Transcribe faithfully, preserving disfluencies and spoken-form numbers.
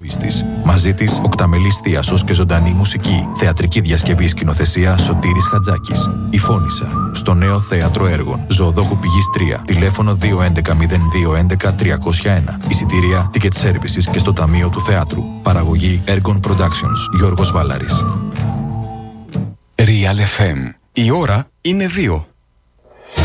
Μαζί της, οκταμελής θίασος και ζωντανή μουσική. Θεατρική διασκευή σκηνοθεσία Σωτήρης Χατζάκης. Η Φώνισσα. Στο νέο θέατρο έργων. Ζωοδόχου Πηγής τρία. Τηλέφωνο δύο έντεκα μηδέν δύο έντεκα τριακόσια ένα. Εισιτήρια Ticket Services και στο Ταμείο του Θεάτρου. Παραγωγή Ergon Productions. Γιώργος Βάλαρης. Real εφ εμ. Η ώρα είναι δύο.